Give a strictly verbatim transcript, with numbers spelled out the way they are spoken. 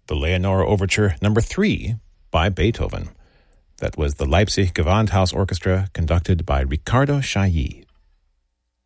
the Leonore Overture Number three by Beethoven. That was the Leipzig Gewandhaus Orchestra, conducted by Riccardo Chailly.